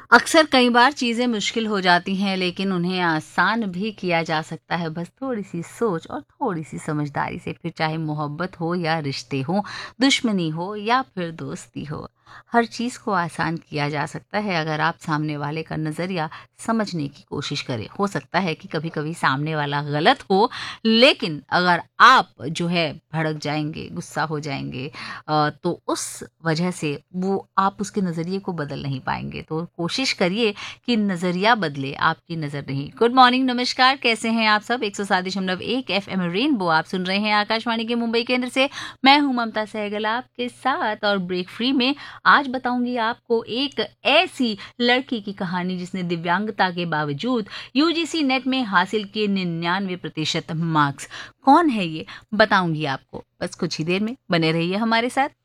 अक्सर कई बार चीज़ें मुश्किल हो जाती हैं लेकिन उन्हें आसान भी किया जा सकता है बस थोड़ी-सी सोच और थोड़ी-सी समझदारी से। फिर चाहे मोहब्बत हो या रिश्ते हों, दुश्मनी हो या फिर दोस्ती हो, हर चीज़ को आसान किया जा सकता है अगर आप सामने वाले का नज़रिया समझने की कोशिश करें। हो सकता है कि कभी-कभी सामने वाला गलत हो, लेकिन अगर आप जो है भड़क जाएँगे, गुस्सा हो जाएँगे तो उस वजह से वो आप उसके नज़रिए को बदल नहीं पाएँगे। तो कोशिश करिए कि नज़रिया बदले, आपकी नज़र नहीं। गुड मॉर्निंग, नमस्कार, कैसे हैं आप सब? 107.1 एफएम रेनबो आप सुन रहे हैं आकाशवाणी के मुंबई केंद्र से। मैं हूँ ममता सहगल आपके साथ और ब्रेक फ्री में आज बताऊँगी आपको एक ऐसी लड़की की कहानी जिसने दिव्यांगता के बावजूद यूजीसी नेट में हासिल किए 99% मार्क्स। कौन है ये? बताऊँगी आपको। बस कुछ ही देर में बने रहिए हमारे साथ।